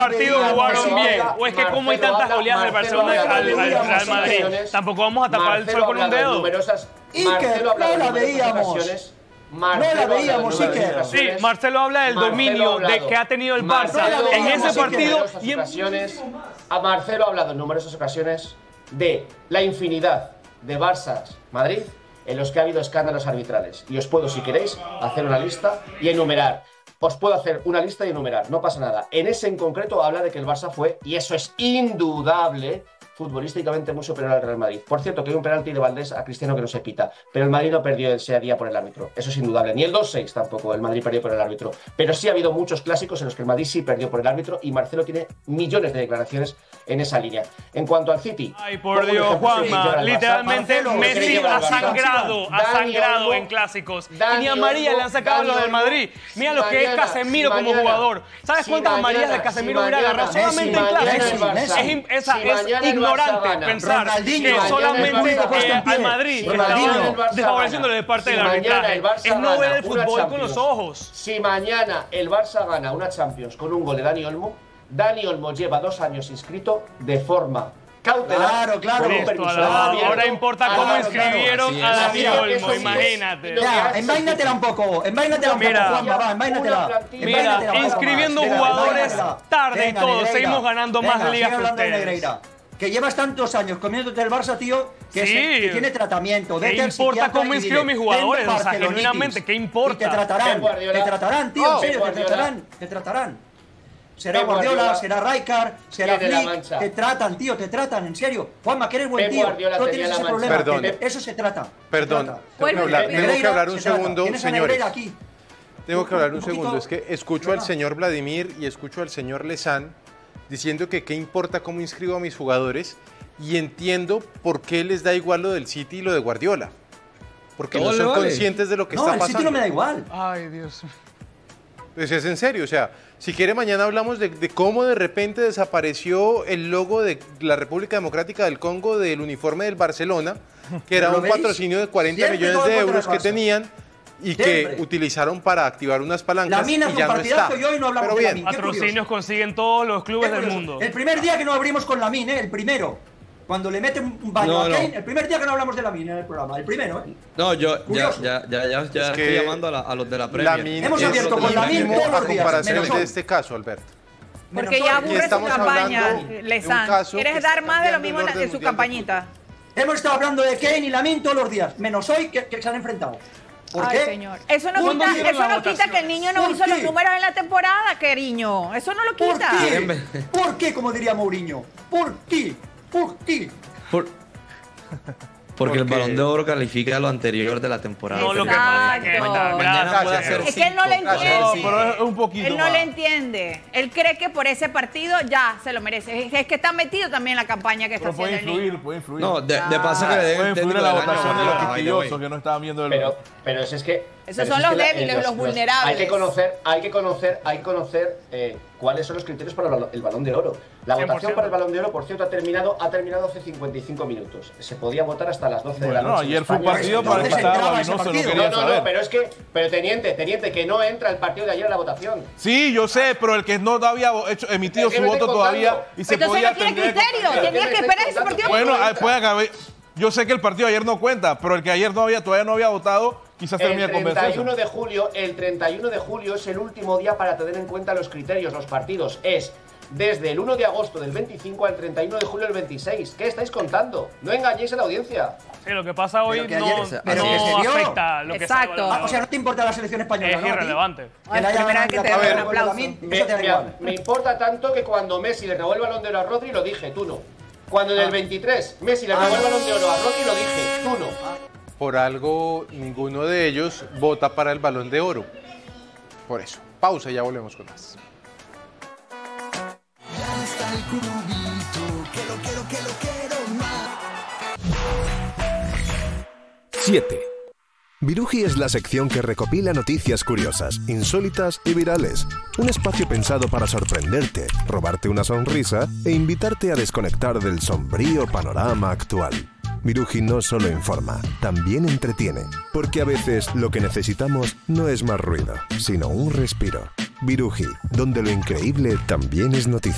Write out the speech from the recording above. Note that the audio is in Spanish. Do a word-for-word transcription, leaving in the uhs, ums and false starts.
partido jugaron bien, o es que como hay tantas oleadas del Barcelona al Real Madrid, tampoco vamos a tapar el sol con un dedo. Iker, no la veíamos. No la veíamos, Iker. Sí, Marcelo habla del dominio de que ha tenido el Barça en ese partido y en... A Marcelo ha hablado en numerosas ocasiones de la infinidad de Barças Madrid en los que ha habido escándalos arbitrales. Y os puedo, si queréis, hacer una lista y enumerar. Os puedo hacer una lista y enumerar, no pasa nada. En ese en concreto habla de que el Barça fue, y eso es indudable, futbolísticamente muy superior al Real Madrid. Por cierto, que hay un penalti de Valdés a Cristiano que no se pita, pero el Madrid no perdió ese día por el árbitro. Eso es indudable. Ni el dos seis tampoco, el Madrid perdió por el árbitro. Pero sí ha habido muchos clásicos en los que el Madrid sí perdió por el árbitro y Marcelo tiene millones de declaraciones en esa línea. En cuanto al City... Ay, por Dios, Juanma, literalmente Messi ha sangrado, ha sangrado en clásicos. Y ni a María le han sacado los del Madrid. Mira lo que es Casemiro como jugador. ¿Sabes cuántas Marías de Casemiro hubiera agarrado solamente en clásicos? Es ignorante pensar que solamente al Madrid está desfavoreciéndole de parte del arbitraje. Es no ver el fútbol con los ojos. Si mañana el Barça gana una Champions con un gol de Dani Olmo, Dani Olmo lleva dos años inscrito de forma cautelar. Claro, claro. Esto, ahora importa cómo inscribieron claro, a Dani Olmo, imagínate. Ya, envaínatela un poco, envaínatela un poco, Juanma, va, envaínatela. Mira, inscribiendo jugadores tarde y todo, seguimos ganando más ligas que ustedes. Que llevas tantos años comiéndote el Barça, tío, que, sí. se, que tiene tratamiento. ¿Qué importa cómo inscribo mis jugadores? O sea, genuinamente, ¿qué importa? Y te tratarán, te tratarán, tío, oh, en serio, te tratarán, te tratarán. Será Guardiola, será Rijkaard, será Flick, te tratan, tío, te tratan, en serio. Juanma, que eres buen tío, no tienes ese problema. Perdón. Eso se trata. Perdón, se trata. Tengo, que hablar, tengo que hablar un segundo, señores. Aquí. Tengo que hablar un segundo, es que escucho al señor Vladimir y escucho al señor Lezán diciendo que qué importa cómo inscribo a mis jugadores. Y entiendo por qué les da igual lo del City y lo de Guardiola. Porque no, no son vale. conscientes de lo que no, está pasando. No, el City no me da igual. Ay, Dios. Pues es en serio, o sea, si quiere mañana hablamos de, de cómo de repente desapareció el logo de la República Democrática del Congo del uniforme del Barcelona, que era un veis? patrocinio de cuarenta Siempre millones de euros que tenían y Siempre. que utilizaron para activar unas palancas la mina y ya no está. Y hoy no hablamos Pero de bien. la mina. Patrocinios consiguen todos los clubes del mundo. El primer día que no abrimos con la mina, ¿eh? el primero. Cuando le meten un baño no, a Kane, no. el primer día que no hablamos de la mina en el programa, el primero, ¿eh? No, yo ya, ya, ya, ya, ya es estoy llamando a, la, a los de la Premier. La mina Hemos abierto con la mina todos los días. A comparación de este caso, Alberto. Porque ya aburre su campaña, Lezán. ¿Quieres dar más de lo mismo en su campañita? Hemos estado hablando de Kane y Lamin todos los días, menos hoy que, que se han enfrentado. ¿Por Ay, qué? señor. Eso no, quita, eso no quita que el niño no hizo los números en la temporada, cariño. Eso no lo quita. ¿Por qué? ¿Por qué, como diría Mourinho? ¿Por qué? ¿Por qué? Por... Porque, Porque el Balón de Oro califica a lo anterior de la temporada. No, lo que pasa es que mañana puede hacer Es que él no le entiende. No, pero es un poquito Él no más. le entiende. Él cree que por ese partido ya se lo merece. Es que está metido también en la campaña que está pero puede haciendo influir, el niño. puede influir. No, de, de paso que le den puede influir en la votación de los quisquillosos que no estaban viendo el... Pero, pero es que... Esos son los débiles, los, los vulnerables. Hay que conocer, hay que conocer, hay que conocer eh, cuáles son los criterios para el Balón de Oro. La votación cien por ciento para el Balón de Oro, por cierto, ha terminado, ha terminado hace cincuenta y cinco minutos. Se podía votar hasta las doce bueno, de la noche. No, ayer fue un partido para el que estaba Vinoso, no quería no, no, saber. No, pero es que, pero teniente, teniente, que no entra el partido de ayer en la votación. Sí, yo sé, pero el que no había hecho, emitido su voto todavía y se Entonces podía no tiene criterio, tenía que esperar ese partido. Bueno, puede haber... Yo sé que el partido de ayer no cuenta, pero el que ayer no había, todavía no había votado, quizás termine de convencerse. El treinta y uno de julio, el treinta y uno de julio es el último día para tener en cuenta los criterios, los partidos. Es desde el uno de agosto del veinticinco al treinta y uno de julio del veintiséis. ¿Qué estáis contando? No engañéis a la audiencia. Sí, lo que pasa hoy que no, ayer, pero no que se afecta lo que Exacto. Ah, o sea, no te importa la selección española, es ¿no? irrelevante. Es la primera vez que te da un aplauso. Me, me, me importa tanto que cuando Messi le robó el Balón de Oro a Rodri, lo dije, tú no. Cuando en el veintitrés Messi le robó el Balón de Oro a Rodri, lo dije, tú no. Por algo, ninguno de ellos vota para el Balón de Oro. Por eso. Pausa y ya volvemos con más. Ya está el cubito, que lo quiero, que lo quiero más. siete. Viruji es la sección que recopila noticias curiosas, insólitas y virales. Un espacio pensado para sorprenderte, robarte una sonrisa e invitarte a desconectar del sombrío panorama actual. Viruji no solo informa, también entretiene, porque a veces lo que necesitamos no es más ruido, sino un respiro. Viruji, donde lo increíble también es noticia.